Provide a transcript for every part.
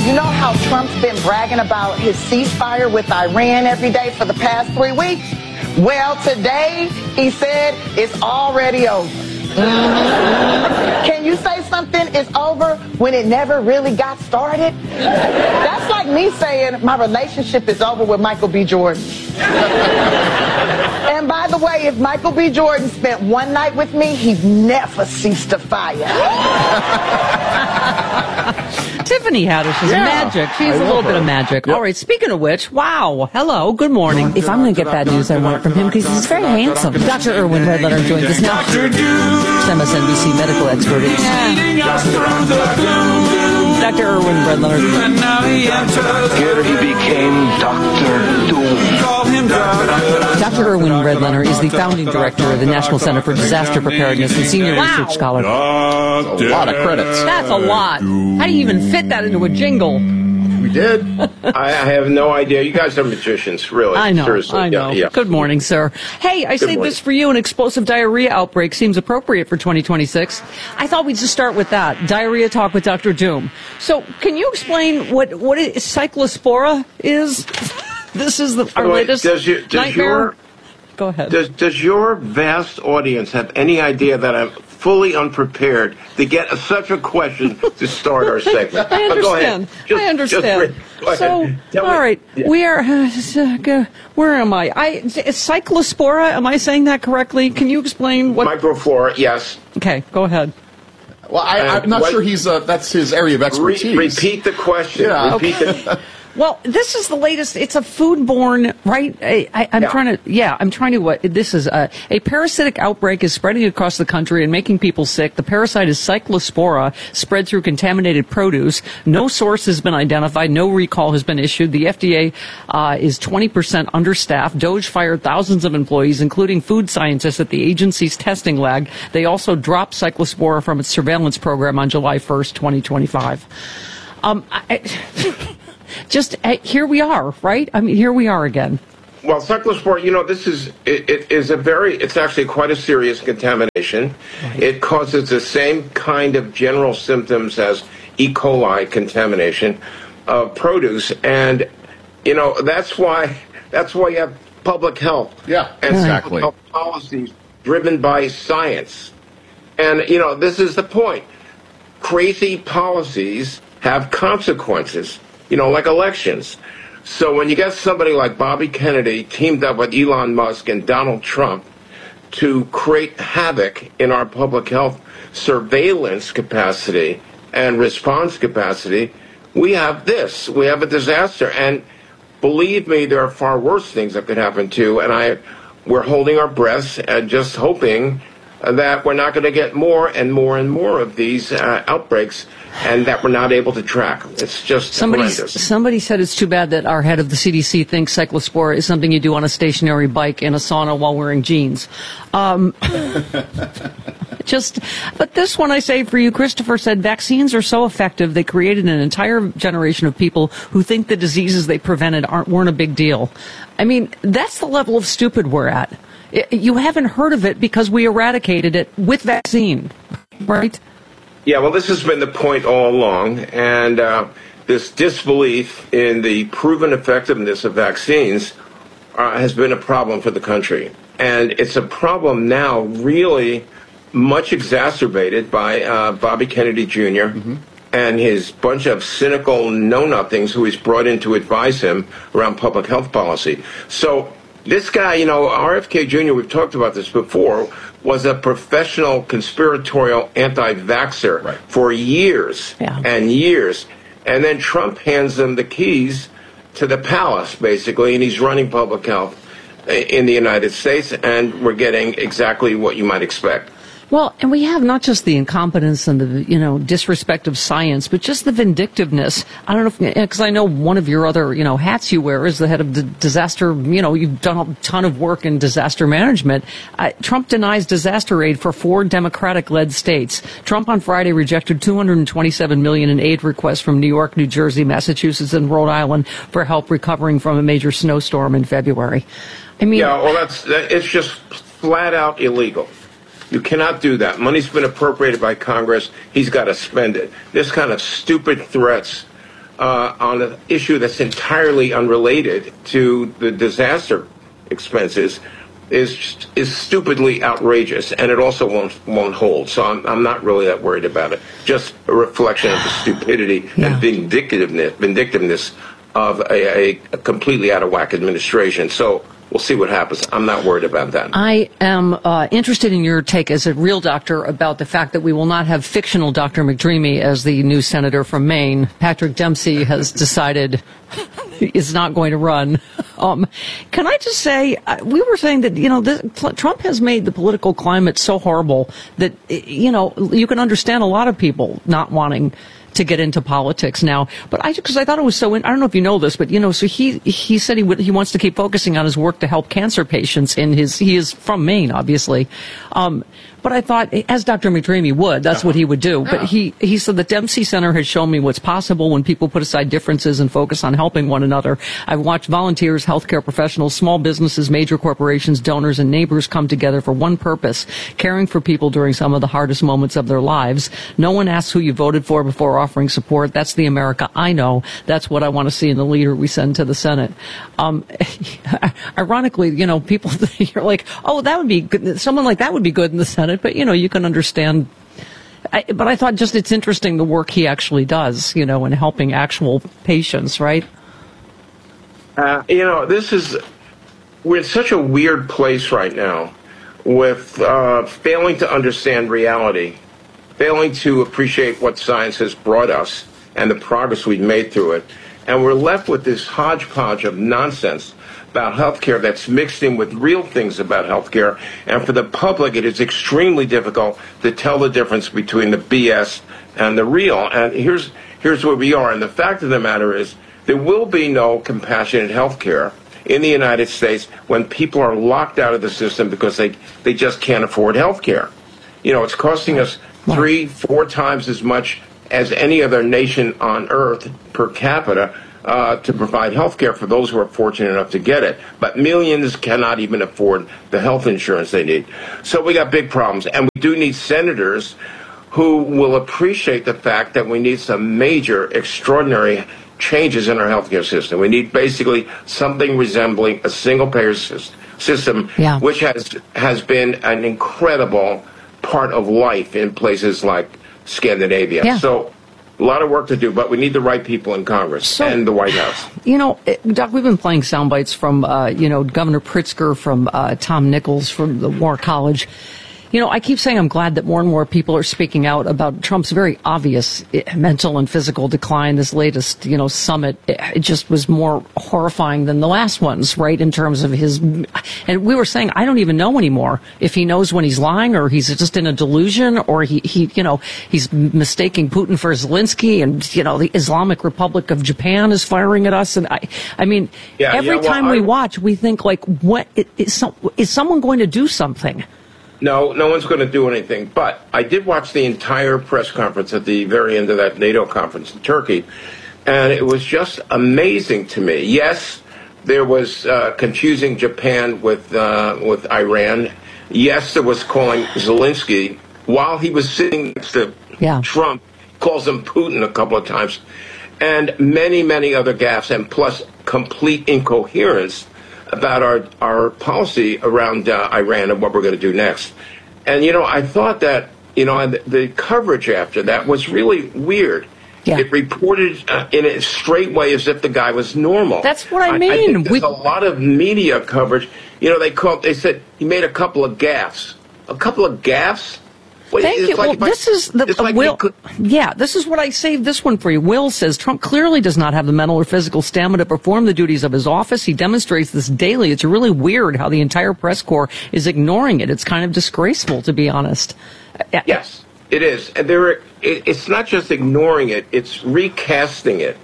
You know how Trump's been bragging about his ceasefire with Iran every day for the past 3 weeks? Well, today he said it's already over. Can you say something is over when it never really got started? That's like me saying my relationship is over with Michael B. Jordan. And by the way, if Michael B. Jordan spent one night with me, he'd never cease to fire. Tiffany Haddish is magic. She's a little bit of magic. Yep. All right, speaking of which, wow, hello, good morning. If I'm going to get bad news, I want it from him because he's very handsome. Dr. Irwin Redlener joins us now. MSNBC medical expert. Dr. Irwin Redlener. Here he became Dr. Doom. Dr. Irwin Redlener is the founding director of the National Center for Disaster Preparedness and senior research scholar. That's a lot of credits. That's a lot. How do you even fit that into a jingle? We did. I have no idea. You guys are magicians, really. I know. Seriously. I know. Yeah. Good morning, sir. Hey, I saved this for you. An explosive diarrhea outbreak seems appropriate for 2026. I thought we'd just start with that. Diarrhea talk with Dr. Doom. So, can you explain what cyclospora is? This is our latest nightmare. Go ahead. Does your vast audience have any idea that I'm fully unprepared to get such a question to start our segment? I understand. I understand. So, all right, we are. Where am I? Cyclospora. Am I saying that correctly? Can you explain what? Microflora. Yes. Okay, go ahead. Well, I'm not sure that's his area of expertise. Repeat the question. Yeah. Repeat the. Well, this is the latest. It's a foodborne, right? I'm trying to, this is a parasitic outbreak is spreading across the country and making people sick. The parasite is cyclospora, spread through contaminated produce. No source has been identified. No recall has been issued. The FDA is 20% understaffed. DOJ fired thousands of employees, including food scientists at the agency's testing lab. They also dropped cyclospora from its surveillance program on July 1st, 2025. Here we are, right? I mean, here we are again. Well, cyclospora, this is, it's actually quite a serious contamination. Right. It causes the same kind of general symptoms as E. coli contamination of produce. And, that's why you have public health. Yeah, and exactly. Health policies driven by science. And, this is the point. Crazy policies have consequences. Like elections. So when you get somebody like Bobby Kennedy teamed up with Elon Musk and Donald Trump to create havoc in our public health surveillance capacity and response capacity, we have this. We have a disaster. And believe me, there are far worse things that could happen too. And we're holding our breaths and just hoping that we're not going to get more and more and more of these outbreaks, and that we're not able to track. It's just horrendous. Somebody said it's too bad that our head of the CDC thinks cyclospora is something you do on a stationary bike in a sauna while wearing jeans. But this one I say for you, Christopher said, vaccines are so effective they created an entire generation of people who think the diseases they prevented weren't a big deal. I mean, that's the level of stupid we're at. You haven't heard of it because we eradicated it with vaccine, right? Yeah, well, this has been the point all along, and this disbelief in the proven effectiveness of vaccines has been a problem for the country. And it's a problem now really much exacerbated by Bobby Kennedy Jr. And his bunch of cynical know-nothings who he's brought in to advise him around public health policy. So this guy, RFK Jr., we've talked about this before, was a professional conspiratorial anti-vaxxer for years and years. And then Trump hands him the keys to the palace, basically, and he's running public health in the United States, and we're getting exactly what you might expect. Well, and we have not just the incompetence and the, disrespect of science, but just the vindictiveness. I don't know because I know one of your other, hats you wear is the head of the disaster. You've done a ton of work in disaster management. Trump denies disaster aid for 4 Democratic-led states. Trump on Friday rejected $227 million in aid requests from New York, New Jersey, Massachusetts, and Rhode Island for help recovering from a major snowstorm in February. I mean, it's just flat out illegal. You cannot do that. Money's been appropriated by Congress. He's got to spend it. This kind of stupid threats on an issue that's entirely unrelated to the disaster expenses is stupidly outrageous, and it also won't hold. So I'm not really that worried about it. Just a reflection of the stupidity and vindictiveness of a completely out of whack administration. So we'll see what happens. I'm not worried about that. I am interested in your take as a real doctor about the fact that we will not have fictional Dr. McDreamy as the new senator from Maine. Patrick Dempsey has decided is not going to run. Can I just say, we were saying that, Trump has made the political climate so horrible that, you can understand a lot of people not wanting to get into politics now. But because I thought it was I don't know if you know this, but, so he said he wants to keep focusing on his work to help cancer patients he is from Maine, obviously. But I thought, as Dr. McDreamy would, that's what he would do. But he said the Dempsey Center has shown me what's possible when people put aside differences and focus on helping one another. I've watched volunteers, healthcare professionals, small businesses, major corporations, donors, and neighbors come together for one purpose, caring for people during some of the hardest moments of their lives. No one asks who you voted for before offering support. That's the America I know. That's what I want to see in the leader we send to the Senate. Ironically, people, you're like, oh, that would be good. Someone like that would be good in the Senate. But, you can understand. But I thought it's interesting the work he actually does, in helping actual patients, right? We're in such a weird place right now with failing to understand reality, failing to appreciate what science has brought us and the progress we've made through it. And we're left with this hodgepodge of nonsense about healthcare that's mixed in with real things about healthcare. And for the public, it is extremely difficult to tell the difference between the BS and the real. And here's where we are. And the fact of the matter is, there will be no compassionate healthcare in the United States when people are locked out of the system because they just can't afford healthcare. It's costing us 3-4 times as much as any other nation on earth per capita to provide health care for those who are fortunate enough to get it. But millions cannot even afford the health insurance they need. So we got big problems. And we do need senators who will appreciate the fact that we need some major, extraordinary changes in our health care system. We need basically something resembling a single-payer system, which has been an incredible part of life in places like Scandinavia. Yeah. So a lot of work to do, but we need the right people in Congress and the White House. Doc, we've been playing sound bites from, Governor Pritzker, from Tom Nichols, from the War College. I keep saying I'm glad that more and more people are speaking out about Trump's very obvious mental and physical decline. This latest, summit, it just was more horrifying than the last ones, right, in terms of his. And we were saying, I don't even know anymore if he knows when he's lying or he's just in a delusion or he's mistaking Putin for Zelensky and, the Islamic Republic of Japan is firing at us. And every time we watch, we think, like, what is someone going to do something? No one's going to do anything. But I did watch the entire press conference at the very end of that NATO conference in Turkey, and it was just amazing to me. Yes, there was confusing Japan with Iran. Yes, there was calling Zelensky, while he was sitting next to Trump, calls him Putin a couple of times, and many, many other gaffes, and plus complete incoherence about our policy around Iran and what we're going to do next. And, I thought that, the coverage after that was really weird. Yeah. It reported in a straight way as if the guy was normal. That's what I mean. I think there's a lot of media coverage. They said he made a couple of gaffes. A couple of gaffes? Thank you. Well, this is Will. This is what I saved this one for you. Will says Trump clearly does not have the mental or physical stamina to perform the duties of his office. He demonstrates this daily. It's really weird how the entire press corps is ignoring it. It's kind of disgraceful, to be honest. Yes, it is. And it's not just ignoring it; it's recasting it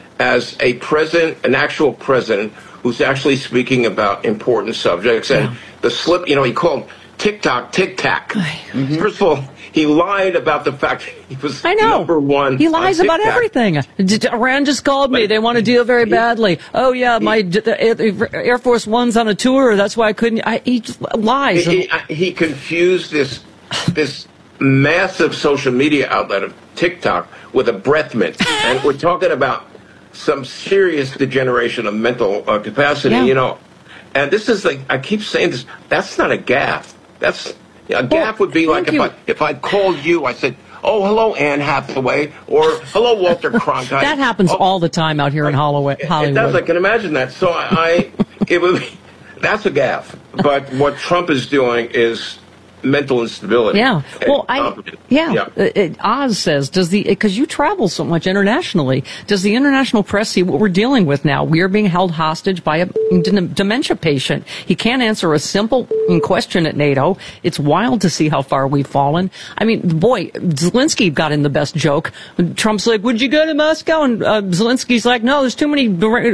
as a president, an actual president who's actually speaking about important subjects. And the slip, he called TikTok, tic-tac. Mm-hmm. First of all, he lied about the fact he was number one. He lies about everything. Iran just called me. They want to deal very badly. Oh, yeah, my Air Force One's on a tour. That's why I couldn't. He lies. He confused this massive social media outlet of TikTok with a breath mint. And we're talking about some serious degeneration of mental capacity, you know. And this is like, I keep saying this, that's not a gaffe. That's, a gaffe would be like if I called you, I said, oh, hello, Anne Hathaway, or hello, Walter Cronkite. That happens all the time out here in Hollywood. It does, I can imagine that. So it would be, that's a gaffe. But what Trump is doing is mental instability. Yeah. Well, Oz says, because you travel so much internationally, does the international press see what we're dealing with now? We are being held hostage by a dementia patient. He can't answer a simple question at NATO. It's wild to see how far we've fallen. I mean, boy, Zelensky got in the best joke. Trump's like, would you go to Moscow? And Zelensky's like, no, there's too many,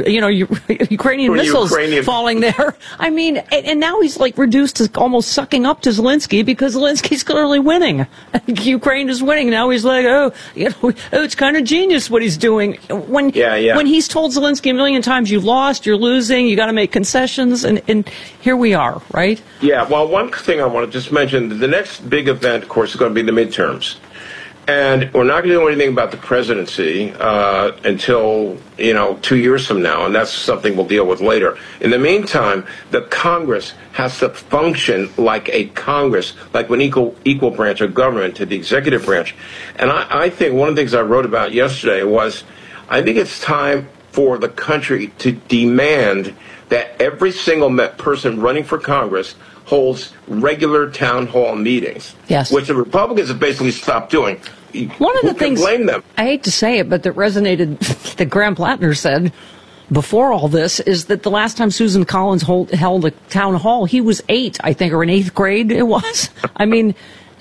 Ukrainian missiles falling there. I mean, and now he's like reduced to almost sucking up to Zelensky, because Zelensky's clearly winning. Ukraine is winning. Now he's like, it's kind of genius what he's doing. When he's told Zelensky a million times, you lost, you're losing, you got to make concessions, and here we are, right? Yeah, well, one thing I want to just mention, the next big event, of course, is going to be the midterms. And we're not going to do anything about the presidency until, 2 years from now, and that's something we'll deal with later. In the meantime, the Congress has to function like a Congress, like an equal branch of government to the executive branch. And I think one of the things I wrote about yesterday was, I think it's time for the country to demand that every single person running for Congress holds regular town hall meetings, which the Republicans have basically stopped doing. One of the things, blame them? I hate to say it, but that resonated, that Graham Plattner said before all this, is that the last time Susan Collins held a town hall, he was 8, I think, or in 8th grade it was. I mean...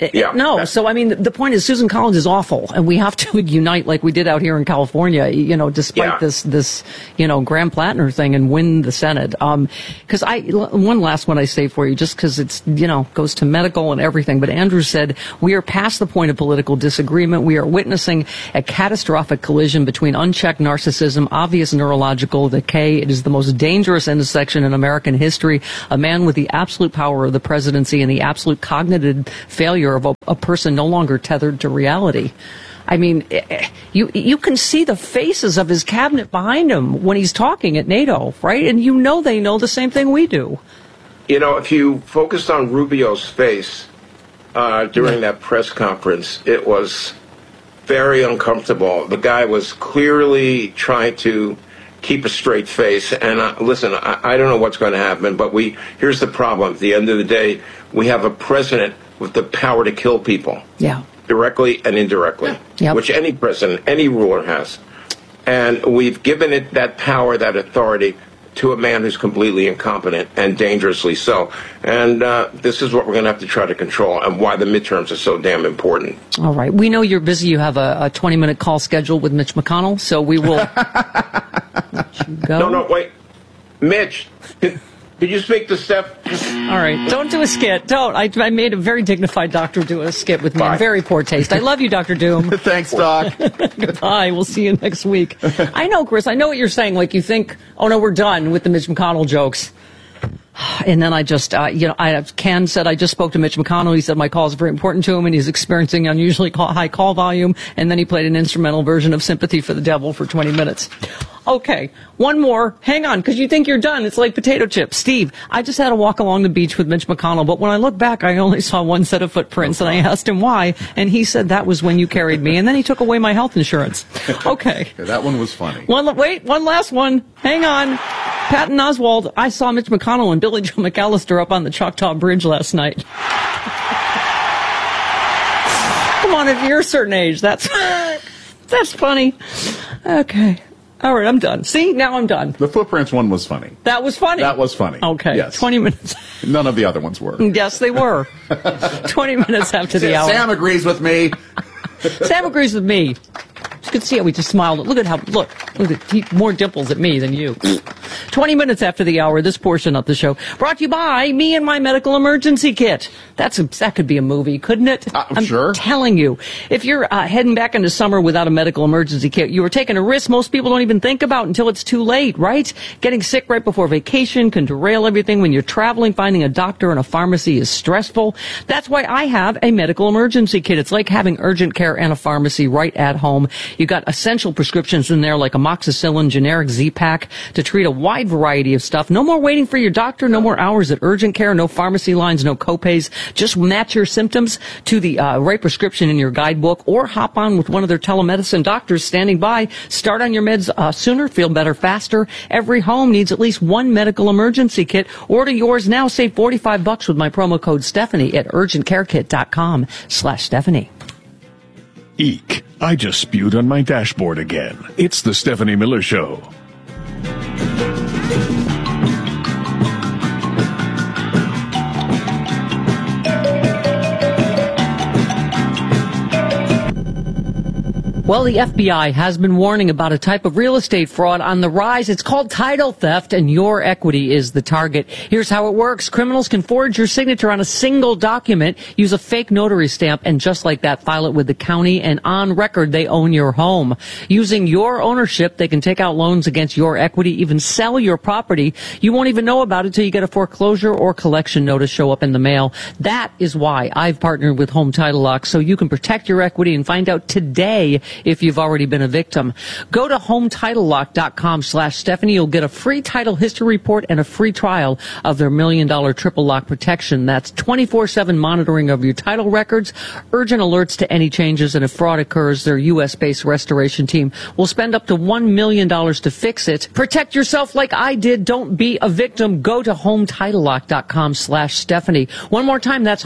So, I mean, the point is Susan Collins is awful, and we have to unite like we did out here in California, despite this Graham Plattner thing, and win the Senate. Because one last one I say for you, just because it's, goes to medical and everything, but Andrew said, we are past the point of political disagreement. We are witnessing a catastrophic collision between unchecked narcissism, obvious neurological decay. It is the most dangerous intersection in American history. A man with the absolute power of the presidency and the absolute cognitive failure of a person no longer tethered to reality. I mean, you can see the faces of his cabinet behind him when he's talking at NATO, right? And they know the same thing we do. If you focused on Rubio's face during that press conference, it was very uncomfortable. The guy was clearly trying to keep a straight face. And listen, I don't know what's going to happen, but here's the problem. At the end of the day, we have a president with the power to kill people. Yeah. Directly and indirectly. Yep. Which any president, any ruler has. And we've given it that power, that authority, to a man who's completely incompetent and dangerously so. And this is what we're going to have to try to control, and why the midterms are so damn important. All right. We know you're busy. You have a 20-minute call scheduled with Mitch McConnell, so we will let you go. No, wait. Mitch, did you speak to Steph? All right. Don't do a skit. Don't. I made a very dignified doctor do a skit with me. In very poor taste. I love you, Dr. Doom. Thanks, Doc. Goodbye. We'll see you next week. I know, Chris. I know what you're saying. Like, you think, oh, no, we're done with the Mitch McConnell jokes. And then I just, Ken said, I just spoke to Mitch McConnell. He said my call is very important to him, and he's experiencing unusually high call volume. And then he played an instrumental version of Sympathy for the Devil for 20 minutes. Okay, one more. Hang on, because you think you're done. It's like potato chips. Steve, I just had a walk along the beach with Mitch McConnell, but when I look back, I only saw one set of footprints, and I asked him why, and he said that was when you carried me, and then he took away my health insurance. Okay. That one was funny. One last one. Hang on. Patton Oswalt, I saw Mitch McConnell and Billy Joe McAllister up on the Choctaw Bridge last night. Come on, if you're a certain age, that's funny. Okay. All right, I'm done. See, now I'm done. The footprints one was funny. That was funny? That was funny. Okay, yes. 20 minutes. None of the other ones were. Yes, they were. 20 minutes after the hour. Sam agrees with me. Sam agrees with me. You could see how we just smiled. Look at more dimples at me than you. 20 minutes after the hour, this portion of the show brought to you by Me and My Medical Emergency Kit. That could be a movie, couldn't it? I'm sure. Telling you, if you're heading back into summer without a medical emergency kit, you are taking a risk most people don't even think about until it's too late, right? Getting sick right before vacation can derail everything. When you're traveling, finding a doctor and a pharmacy is stressful. That's why I have a medical emergency kit. It's like having urgent care and a pharmacy right at home. You got essential prescriptions in there like amoxicillin, generic Z-Pak to treat a wide variety of stuff. No more waiting for your doctor, no more hours at urgent care, no pharmacy lines, no copays. Just match your symptoms to the right prescription in your guidebook or hop on with one of their telemedicine doctors standing by. Start on your meds sooner, feel better faster. Every home needs at least one medical emergency kit. Order yours now. Save $45 with my promo code Stephanie at urgentcarekit.com/Stephanie. Eek. I just spewed on my dashboard again. It's the Stephanie Miller Show. Well, the FBI has been warning about a type of real estate fraud on the rise. It's called title theft, and your equity is the target. Here's how it works. Criminals can forge your signature on a single document, use a fake notary stamp, and just like that, file it with the county, and on record, they own your home. Using your ownership, they can take out loans against your equity, even sell your property. You won't even know about it till you get a foreclosure or collection notice show up in the mail. That is why I've partnered with Home Title Lock, so you can protect your equity and find out today if you've already been a victim. Go to HometitleLock.com/Stephanie. You'll get a free title history report and a free trial of their $1 million triple lock protection. That's 24/7 monitoring of your title records, urgent alerts to any changes, and if fraud occurs, their U.S.-based restoration team will spend up to $1 million to fix it. Protect yourself like I did. Don't be a victim. Go to HometitleLock.com/Stephanie. One more time, that's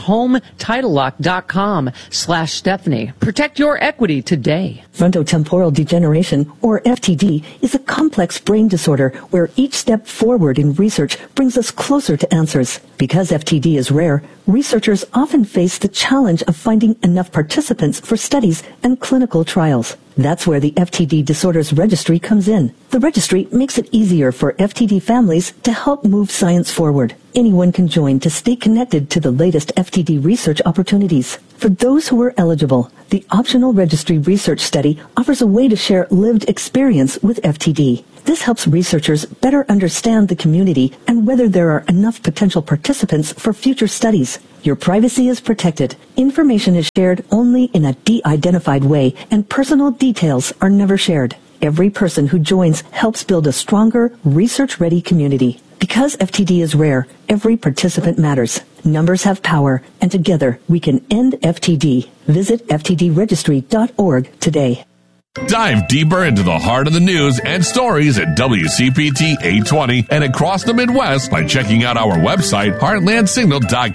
HometitleLock.com/Stephanie. Protect your equity today. Frontotemporal degeneration, or FTD, is a complex brain disorder where each step forward in research brings us closer to answers. Because FTD is rare, researchers often face the challenge of finding enough participants for studies and clinical trials. That's where the FTD Disorders Registry comes in. The registry makes it easier for FTD families to help move science forward. Anyone can join to stay connected to the latest FTD research opportunities. For those who are eligible, the optional registry research study offers a way to share lived experience with FTD. This helps researchers better understand the community and whether there are enough potential participants for future studies. Your privacy is protected. Information is shared only in a de-identified way, and personal details are never shared. Every person who joins helps build a stronger, research-ready community. Because FTD is rare, every participant matters. Numbers have power, and together we can end FTD. Visit ftdregistry.org today. Dive deeper into the heart of the news and stories at WCPT 820 and across the Midwest by checking out our website, heartlandsignal.com.